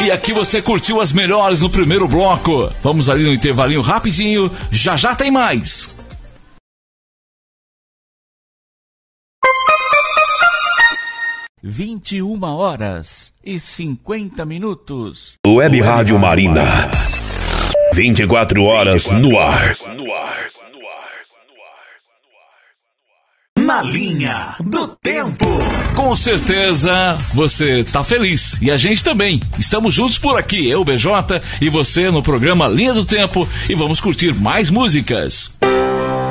E aqui você curtiu as melhores no primeiro bloco. Vamos ali no intervalinho rapidinho, já já tem mais. (21h50). Web Rádio Marina. 24 horas no ar. Na linha do tempo. Com certeza você tá feliz e a gente também. Estamos juntos por aqui, eu, BJ, e você no programa Linha do Tempo, e vamos curtir mais músicas.